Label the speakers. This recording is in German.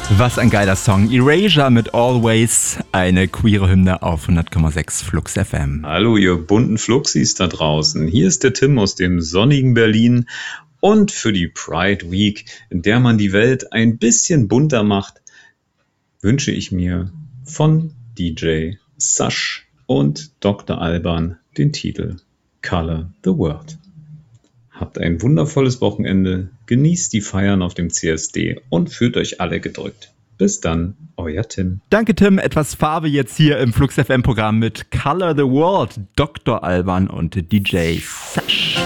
Speaker 1: Was ein geiler Song. Erasure mit Always, eine queere Hymne auf 100,6 Flux FM.
Speaker 2: Hallo ihr bunten Fluxis da draußen. Hier ist der Tim aus dem sonnigen Berlin. Und für die Pride Week, in der man die Welt ein bisschen bunter macht, wünsche ich mir von DJ Sash und Dr. Alban den Titel Color the World. Habt ein wundervolles Wochenende, genießt die Feiern auf dem CSD und fühlt euch alle gedrückt. Bis dann, euer Tim.
Speaker 1: Danke Tim, etwas Farbe jetzt hier im Flux FM Programm mit Color the World, Dr. Alban und DJ Sash.